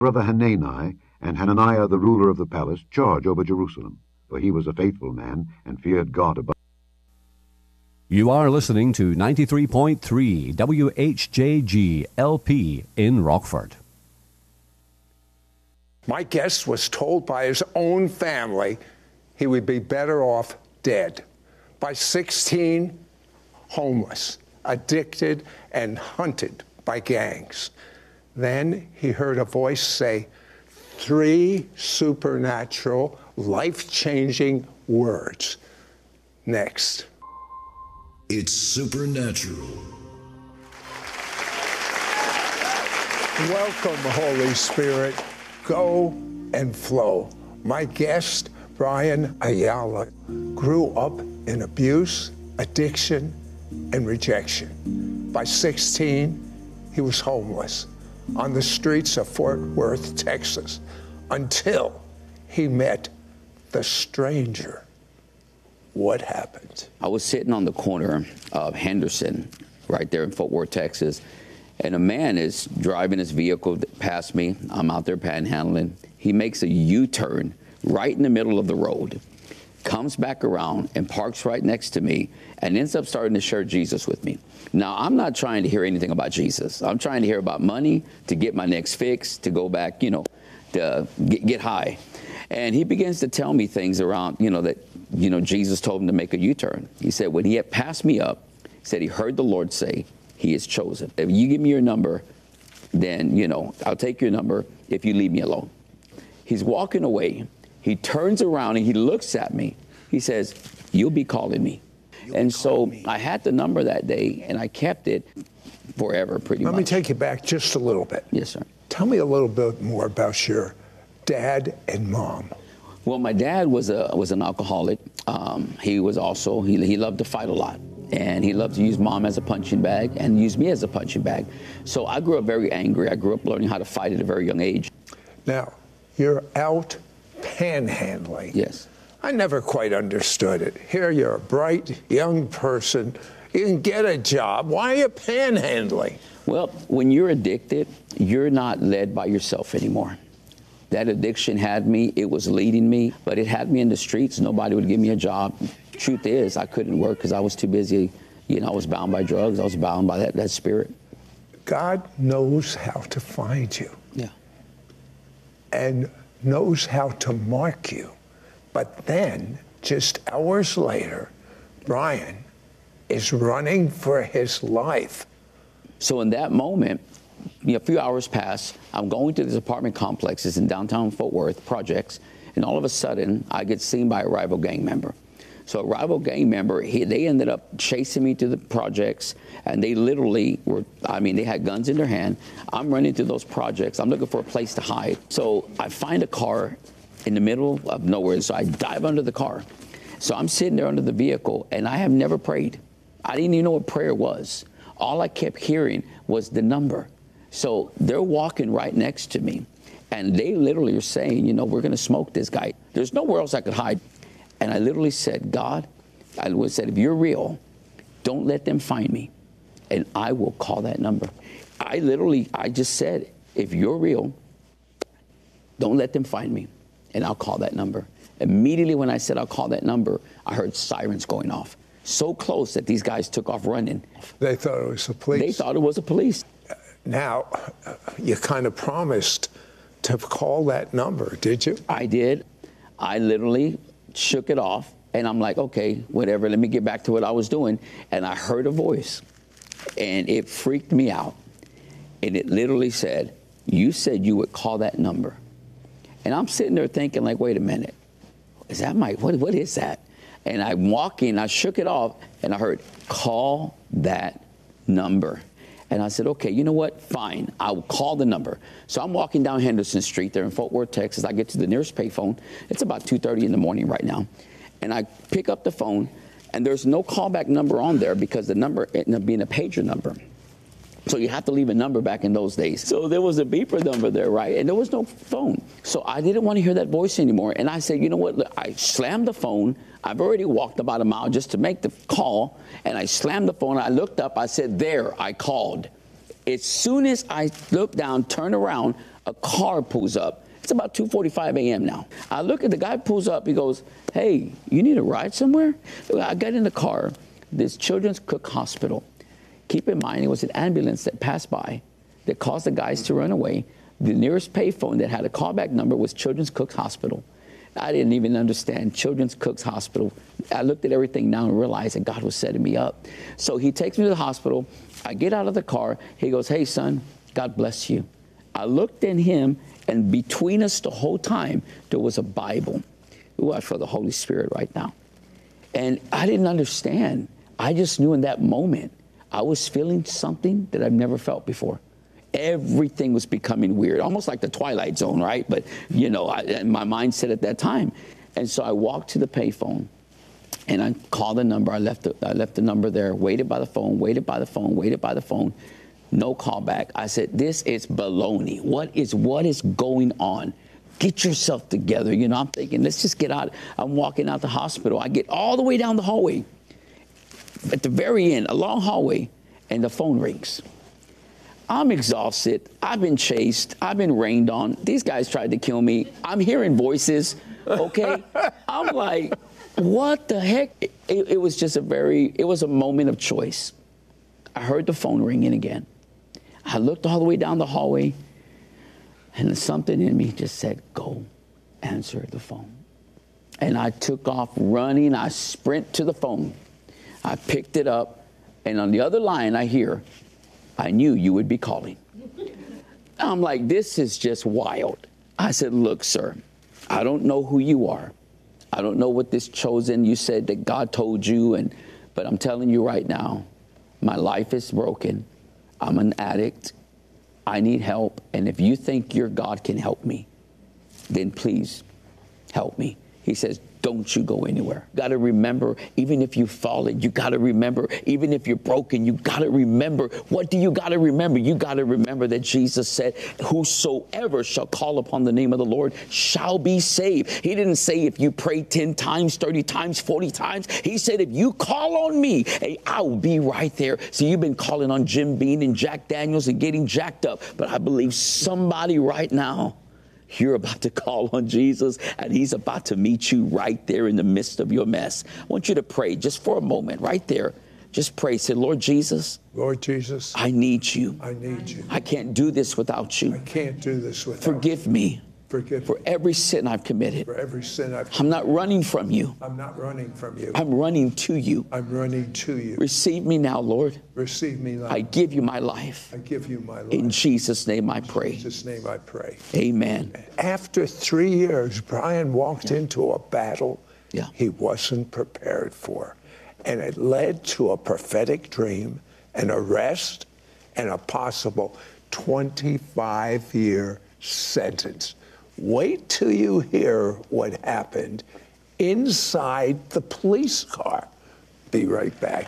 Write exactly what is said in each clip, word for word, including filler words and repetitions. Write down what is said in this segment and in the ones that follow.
brother Hanani and Hananiah the ruler of the palace charge over Jerusalem, for he was a faithful man and feared God above. You are listening to ninety-three point three W H J G L P in Rockford. My guest was told by his own family he would be better off dead. By sixteen, homeless, addicted, and hunted by gangs. Then he heard a voice say three supernatural, life-changing words. Next. It's supernatural. Welcome, Holy Spirit. Go and flow. My guest, Brian Ayala, grew up in abuse, addiction, and rejection. By sixteen, he was homeless on the streets of Fort Worth, Texas, until he met the stranger. What happened? I was sitting on the corner of Henderson, right there in Fort Worth, Texas, and a man is driving his vehicle past me. I'm out there panhandling. He makes a U-turn right in the middle of the road, comes back around and parks right next to me and ends up starting to share Jesus with me. Now, I'm not trying to hear anything about Jesus. I'm trying to hear about money, to get my next fix, to go back, you know, to get, get high. And he begins to tell me things around, you know, that, you know, Jesus told him to make a U-turn. He said when he had passed me up, he said he heard the Lord say, he is chosen. If you give me your number, then, you know, I'll take your number if you leave me alone. He's walking away. He turns around and he looks at me. He says, you'll be calling me. You'll and so me. I had the number that day, and I kept it forever, pretty Let much. Let me take you back just a little bit. Yes, sir. Tell me a little bit more about your dad and mom. Well, my dad was a was an alcoholic. Um, he was also, he, he loved to fight a lot. And he loved to use mom as a punching bag and use me as a punching bag. So I grew up very angry. I grew up learning how to fight at a very young age. Now, you're out panhandling. Yes. I never quite understood it. Here you're a bright young person. You can get a job. Why are you panhandling? Well, when you're addicted, you're not led by yourself anymore. That addiction had me. It was leading me, but it had me in the streets. Nobody would give me a job. Truth is, I couldn't work because I was too busy. You know, I was bound by drugs. I was bound by that, that spirit. God knows how to find you. Yeah. And knows how to mark you. But then, just hours later, Brian is running for his life. So in that moment, you know, a few hours pass. I'm going to these apartment complexes in downtown Fort Worth, projects, and all of a sudden, I get seen by a rival gang member. So a rival gang member, he, they ended up chasing me to the projects, and they literally were, I mean, they had guns in their hand. I'm running through those projects. I'm looking for a place to hide. So I find a car in the middle of nowhere, so I dive under the car. So I'm sitting there under the vehicle, and I have never prayed. I didn't even know what prayer was. All I kept hearing was the number. So they're walking right next to me, and they literally are saying, you know, we're going to smoke this guy. There's nowhere else I could hide. And I literally said, God, I said, if you're real, don't let them find me, and I will call that number. I literally, I just said, if you're real, don't let them find me, and I'll call that number. Immediately when I said I'll call that number, I heard sirens going off. So close that these guys took off running. They thought it was the police. They thought it was the police. Now, you kind of promised to call that number, did you? I did. I literally shook it off, and I'm like, okay, whatever, let me get back to what I was doing. And I heard a voice, and it freaked me out. And it literally said, you said you would call that number. And I'm sitting there thinking, like, wait a minute, is that my, what, what is that? And I'm walking, I shook it off, and I heard, call that number. And I said, okay, you know what? Fine, I will call the number. So I'm walking down Henderson Street there in Fort Worth, Texas. I get to the nearest payphone. It's about two thirty in the morning right now. And I pick up the phone, and there's no callback number on there because the number ended up being a pager number. So you have to leave a number back in those days. So there was a beeper number there, right? And there was no phone. So I didn't want to hear that voice anymore. And I said, you know what? I slammed the phone. I've already walked about a mile just to make the call. And I slammed the phone. I looked up. I said, there, I called. As soon as I looked down, turned around, A car pulls up. It's about two forty-five a.m. now. I look at the guy pulls up. He goes, hey, you need a ride somewhere? I got in the car. This Children's Cook Hospital. Keep in mind, it was an ambulance that passed by that caused the guys to run away. The nearest payphone that had a callback number was Children's Cook Hospital. I didn't even understand Children's Cook's Hospital. I looked at everything now and realized that God was setting me up. So he takes me to the hospital. I get out of the car. He goes, hey, son, God bless you. I looked at him, and between us the whole time, there was a Bible. Ooh, I feel the Holy Spirit right now. And I didn't understand. I just knew in that moment I was feeling something that I've never felt before. Everything was becoming weird, almost like the Twilight Zone, right? But, you know, I, my mindset at that time. And so I walked to the payphone, and I called the number. I left the, I left the number there, waited by the phone, waited by the phone, waited by the phone. No call back. I said, this is baloney. What is, what is going on? Get yourself together. You know, I'm thinking, let's just get out. I'm walking out the hospital. I get all the way down the hallway. At the very end, a long hallway, and the phone rings. I'm exhausted. I've been chased. I've been rained on. These guys tried to kill me. I'm hearing voices, okay? I'm like, what the heck? It, it was just a very, it was a moment of choice. I heard the phone ringing again. I looked all the way down the hallway, and something in me just said, go answer the phone. And I took off running. I sprint to the phone. I picked it up, and on the other line, I hear, I knew you would be calling. I'm like, this is just wild. I said, look, sir, I don't know who you are. I don't know what this chosen, you said that God told you, and but I'm telling you right now, my life is broken. I'm an addict. I need help. And if you think your God can help me, then please help me. He says, don't you go anywhere. Got to remember, even if you've fallen, you got to remember, even if you're broken, you got to remember. What do you got to remember? You got to remember that Jesus said, whosoever shall call upon the name of the Lord shall be saved. He didn't say if you pray ten times, thirty times, forty times. He said, if you call on me, hey, I will be right there. So you've been calling on Jim Beam and Jack Daniels and getting jacked up. But I believe somebody right now, you're about to call on Jesus, and he's about to meet you right there in the midst of your mess. I want you to pray just for a moment right there. Just pray. Say, Lord Jesus. Lord Jesus. I need you. I need you. I can't do this without you. I can't do this without Forgive you. me. Forgive for me. every sin I've committed. For every sin I've committed. I'm not running from you. I'm not running from you. I'm running to you. I'm running to you. Receive me now, Lord. Receive me now. I give you my life. I give you my life. In Jesus' name I pray. In Jesus' name I pray. Amen. After three years, Brian walked yeah. into a battle yeah. he wasn't prepared for. And it led to a prophetic dream, an arrest, and a possible twenty-five year sentence. Wait till you hear what happened inside the police car. Be right back.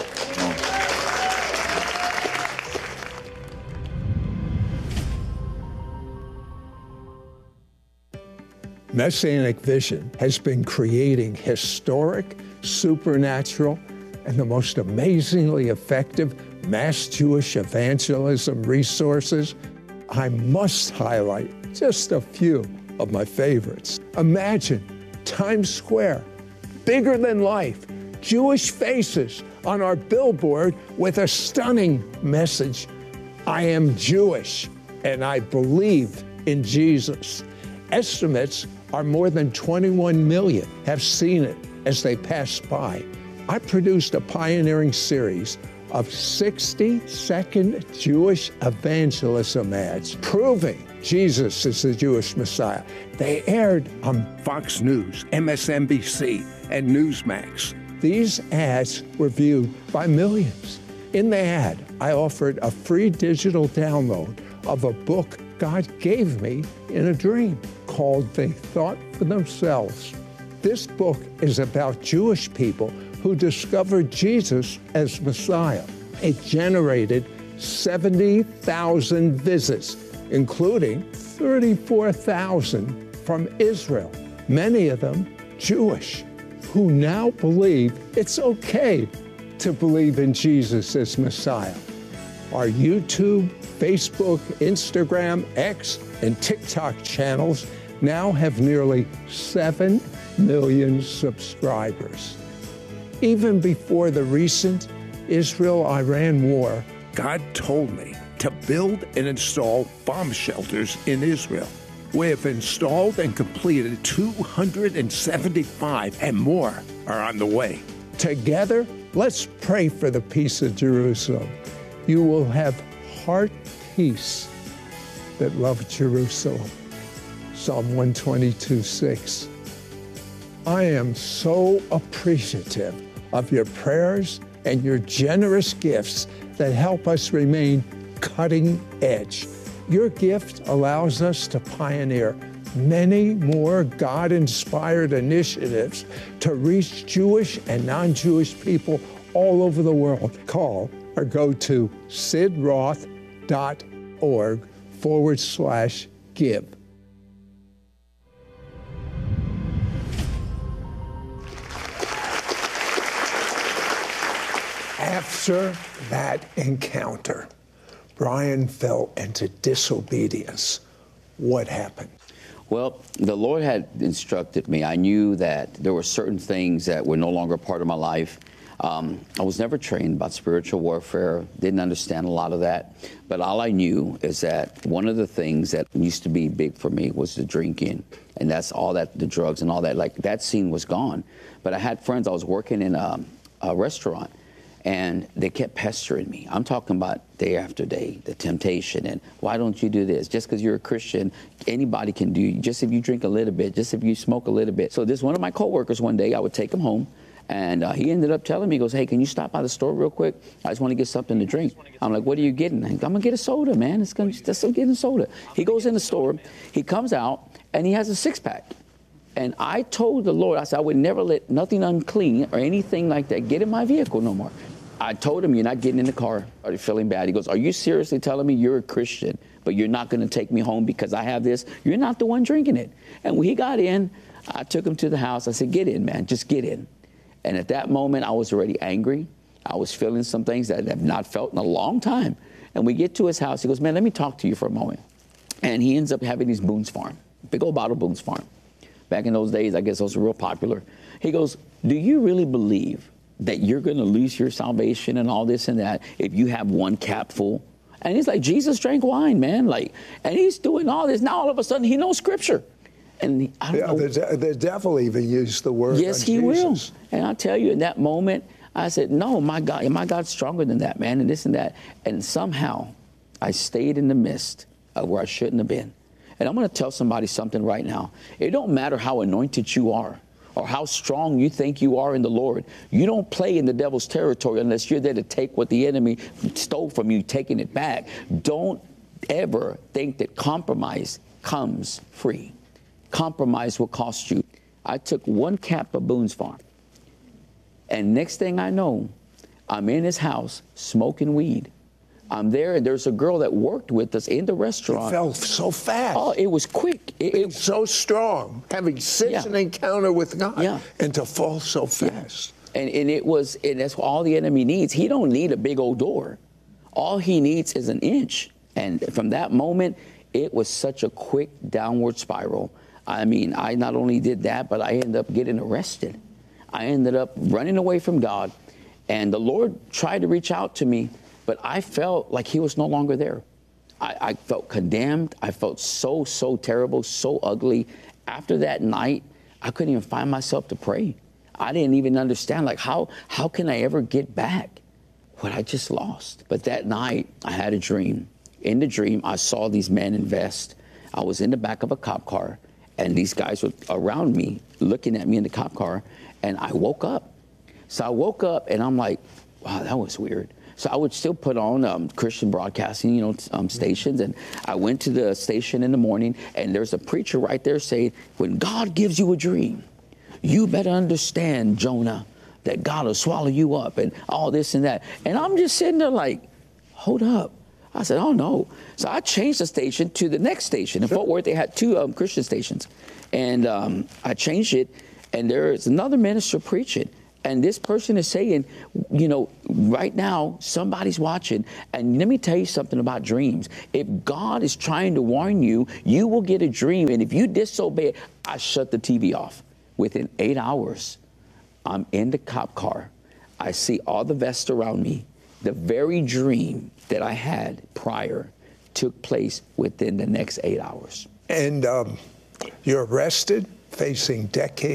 Messianic Vision has been creating historic, supernatural, and the most amazingly effective mass Jewish evangelism resources. I must highlight just a few of my favorites. Imagine Times Square, bigger than life, Jewish faces on our billboard with a stunning message. I am Jewish and I believe in Jesus. Estimates are more than twenty-one million have seen it as they pass by. I produced a pioneering series of sixty second Jewish evangelism ads proving Jesus is the Jewish Messiah. They aired on Fox News, M S N B C, and Newsmax. These ads were viewed by millions. In the ad, I offered a free digital download of a book God gave me in a dream called They Thought for Themselves. This book is about Jewish people who discovered Jesus as Messiah. It generated seventy thousand visits, including thirty-four thousand from Israel, many of them Jewish, who now believe it's okay to believe in Jesus as Messiah. Our YouTube, Facebook, Instagram, X, and TikTok channels now have nearly seven million subscribers. Even before the recent Israel-Iran war, God told me to build and install bomb shelters in Israel. We have installed and completed two hundred seventy-five, and more are on the way. Together, let's pray for the peace of Jerusalem. You will have heart peace that love Jerusalem. Psalm one twenty-two, six. I am so appreciative of your prayers and your generous gifts that help us remain cutting edge. Your gift allows us to pioneer many more God-inspired initiatives to reach Jewish and non-Jewish people all over the world. Call or go to sidroth.org forward slash give. After that encounter, Brian fell into disobedience. What happened? Well, the Lord had instructed me. I knew that there were certain things that were no longer part of my life. Um, I was never trained about spiritual warfare, didn't understand a lot of that. But all I knew is that one of the things that used to be big for me was the drinking. And that's all that, the drugs and all that. Like, that scene was gone. But I had friends, I was working in a, a restaurant, and they kept pestering me. I'm talking about day after day, the temptation, and why don't you do this? Just because you're a Christian, anybody can do, just if you drink a little bit, just if you smoke a little bit. So this one of my coworkers, one day, I would take him home, and uh, he ended up telling me, he goes, hey, can you stop by the store real quick? I just want to get something to drink. I'm like, what are you getting? I'm going to get a soda, man. It's gonna, just I'm getting a soda. He goes in the store, he comes out, and he has a six-pack. And I told the Lord, I said, I would never let nothing unclean or anything like that get in my vehicle no more. I told him, you're not getting in the car. Are you feeling bad? He goes, are you seriously telling me you're a Christian, but you're not going to take me home because I have this? You're not the one drinking it. And when he got in, I took him to the house. I said, get in, man, just get in. And at that moment, I was already angry. I was feeling some things that I have not felt in a long time. And we get to his house. He goes, man, let me talk to you for a moment. And he ends up having these Boone's Farm, big old bottle of Boone's Farm. Back in those days, I guess those were real popular. He goes, do you really believe that you're going to lose your salvation and all this and that if you have one cap full? And he's like, Jesus drank wine, man. Like, and he's doing all this. Now all of a sudden he knows Scripture. And he, I don't yeah, know. The, the devil even used the word. Yes, on he Jesus. will. And I tell you, in that moment, I said, no, my God, my God's stronger than that, man, and this and that. And somehow I stayed in the midst of where I shouldn't have been. And I'm going to tell somebody something right now. It don't matter how anointed you are or how strong you think you are in the Lord. You don't play in the devil's territory unless you're there to take what the enemy stole from you, taking it back. Don't ever think that compromise comes free. Compromise will cost you. I took one cap of Boone's Farm, and next thing I know, I'm in his house smoking weed. I'm there, and there's a girl that worked with us in the restaurant. It fell so fast. Oh, it was quick. It, it so strong, having such yeah. an encounter with God, yeah. and to fall so fast. Yeah. And, and it was, and that's all the enemy needs. He don't need a big old door. All he needs is an inch. And from that moment, it was such a quick downward spiral. I mean, I not only did that, but I ended up getting arrested. I ended up running away from God. And the Lord tried to reach out to me, but I felt like he was no longer there. I, I felt condemned. I felt so, so terrible, so ugly. After that night, I couldn't even find myself to pray. I didn't even understand, like, how, how can I ever get back what I just lost? But that night, I had a dream. In the dream, I saw these men in vests. I was in the back of a cop car, and these guys were around me, looking at me in the cop car, and I woke up. So I woke up, and I'm like, wow, that was weird. So I would still put on um, Christian broadcasting, you know, um, stations. And I went to the station in the morning, and there's a preacher right there saying, when God gives you a dream, you better understand, Jonah, that God will swallow you up and all this and that. And I'm just sitting there like, hold up. I said, oh, no. So I changed the station to the next station. In Fort Worth, they had two um, Christian stations. And um, I changed it, and there's another minister preaching. And this person is saying, you know, right now, somebody's watching. And let me tell you something about dreams. If God is trying to warn you, you will get a dream. And if you disobey it, I shut the T V off. Within eight hours, I'm in the cop car. I see all the vests around me. The very dream that I had prior took place within the next eight hours. And um, you're arrested, facing decades.